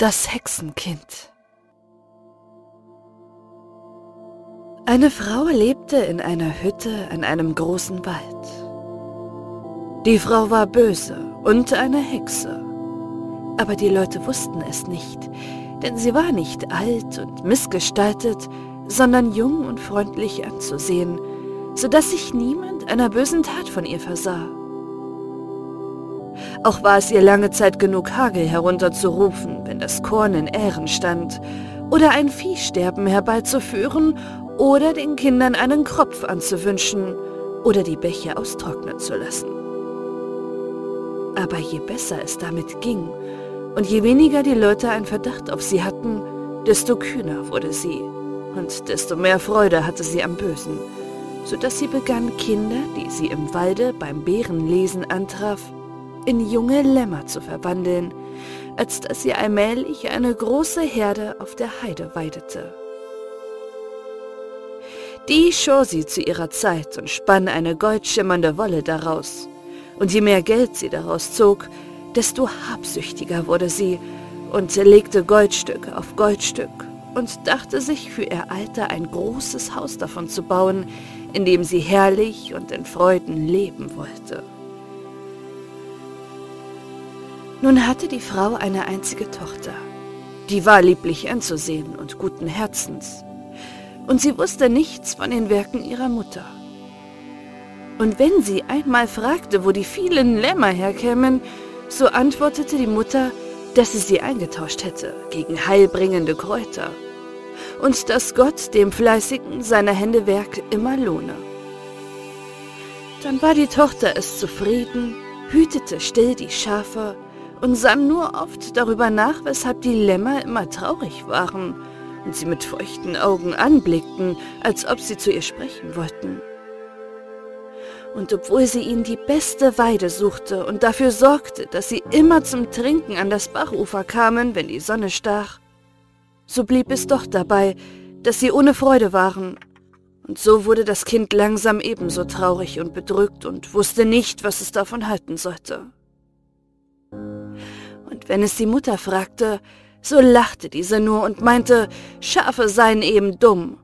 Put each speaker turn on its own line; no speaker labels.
Das Hexenkind. Eine Frau lebte in einer Hütte an einem großen Wald. Die Frau war böse und eine Hexe. Aber die Leute wussten es nicht, denn sie war nicht alt und missgestaltet, sondern jung und freundlich anzusehen, so dass sich niemand einer bösen Tat von ihr versah. Auch war es ihr lange Zeit genug, Hagel herunterzurufen, wenn das Korn in Ähren stand, oder ein Viehsterben herbeizuführen, oder den Kindern einen Kropf anzuwünschen, oder die Bäche austrocknen zu lassen. Aber je besser es damit ging, und je weniger die Leute einen Verdacht auf sie hatten, desto kühner wurde sie, und desto mehr Freude hatte sie am Bösen, so dass sie begann, Kinder, die sie im Walde beim Beerenlesen antraf, in junge Lämmer zu verwandeln, als dass sie allmählich eine große Herde auf der Heide weidete. Die schor sie zu ihrer Zeit und spann eine goldschimmernde Wolle daraus, und je mehr Geld sie daraus zog, desto habsüchtiger wurde sie und legte Goldstück auf Goldstück und dachte sich für ihr Alter ein großes Haus davon zu bauen, in dem sie herrlich und in Freuden leben wollte. Nun hatte die Frau eine einzige Tochter, die war lieblich anzusehen und guten Herzens, und sie wusste nichts von den Werken ihrer Mutter. Und wenn sie einmal fragte, wo die vielen Lämmer herkämen, so antwortete die Mutter, dass sie eingetauscht hätte gegen heilbringende Kräuter und dass Gott dem Fleißigen seiner Hände Werk immer lohne. Dann war die Tochter es zufrieden, hütete still die Schafe und sann nur oft darüber nach, weshalb die Lämmer immer traurig waren und sie mit feuchten Augen anblickten, als ob sie zu ihr sprechen wollten. Und obwohl sie ihnen die beste Weide suchte und dafür sorgte, dass sie immer zum Trinken an das Bachufer kamen, wenn die Sonne stach, so blieb es doch dabei, dass sie ohne Freude waren. Und so wurde das Kind langsam ebenso traurig und bedrückt und wusste nicht, was es davon halten sollte. Und wenn es die Mutter fragte, so lachte diese nur und meinte, Schafe seien eben dumm